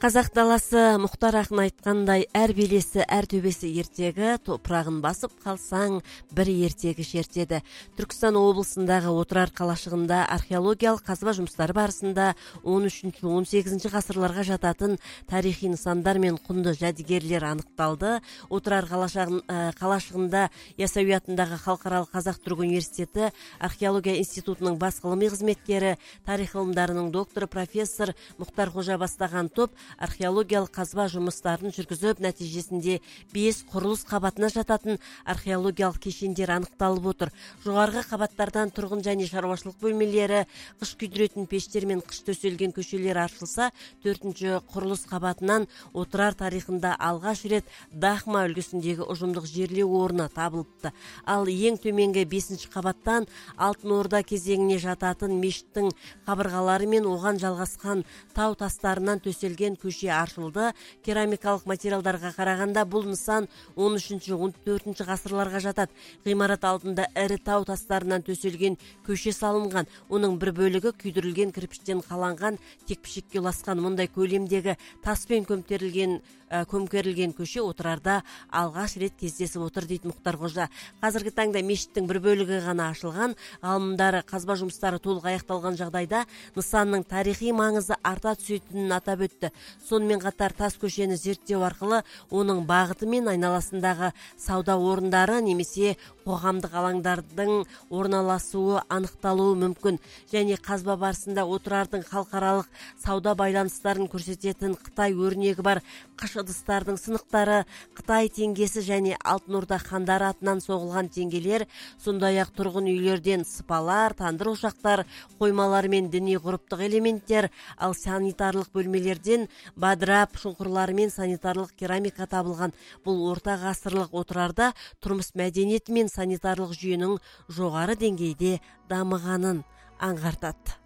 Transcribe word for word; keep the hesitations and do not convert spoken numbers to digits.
Қазақ даласы Мұхтар ақын айтқандай, әр белесі, әр төбесі ертегі, топырағын басып қалсаң, бір ертегі шертеді. Түркістан облысындағы Отырар қалашығында археологиялық қазба жұмыстары барысында он үшінші он сегізінші ғасырларға жататын тарихи нысандар мен құнды жәдігерлер анықталды. Отырар қалашығында Ясауи атындағы халықаралық қазақ-түрік университеті археология институтының бас ғылыми қызметкері, тарих ғылымдарының докторы профессор Мұхтар Қожа бастаған топ археологиялық қазба жұмыстарын жүргізіп, нәтижесінде бес құрылыс қабатына жататын археологиялық кешендер анықталып отыр. Жоғарғы қабаттардан тұрғын және шаруашылық бөлмелері, қыш күйдіретін пештер мен қыш төселген көшелер ашылса, төртінші құрылыс қабатынан Отырар тарихында алғаш рет Дахма үлгісіндегі ұжымдық жерлеу орны табылыпты. Ал ең төменгі бесінші қабаттан Алтын Орда кезеңіне жататын мешіттің қабырғалары мен оған жалғасқан тау тастарынан төселген көше ашылды. Керамикалық материалдарға қарағанда бұл нысан он үшінші он төртінші ғасырларға жатады. Ғимарат алдында ірі тау тастарынан төселген көше салынған. Оның бір бөлігі күйдірілген кірпіштен қаланған текпішекке ұласқан. Мұндай көлемдегі таспен көмкерілген көмкерілген көше Отырарда алғаш рет кездесіп отыр дейді Мұхтар Қожа. Қазіргі таңда мешіттің бір бөлігі ғана ашылған. Ғалымдары қазба жұмыстары толық аяқталған жағдайда нысанның тарихи маңызы арта түсетінін атап өтті. Сонымен қатар тас көшені зерттеу арқылы оның бағыты мен айналасындағы сауда орындары немесе қоғамдық алаңдардың орналасуы анықталуы мүмкін. Және қазба барысында Отырардың халықаралық сауда байланыстарын көрсететін Қытай өрнегі бар қыш ыдыстардың сынықтары, Қытай теңгесі және Алтын Орда хандары атынан соғылған теңгелер, сондай-ақ тұрғын үйлерден сыпалар, тандыр ошақтар, қоймалар мен діни ғұрыптық элементтер, ал санитарлық бөлмелерден бадырап шұңқырлары мен санитарлық керамика табылған. Бұл орта ғасырлық Отырарда тұрмыс мәдениеті мен санитарлық жүйенің жоғары деңгейде дамығанын аңғартады.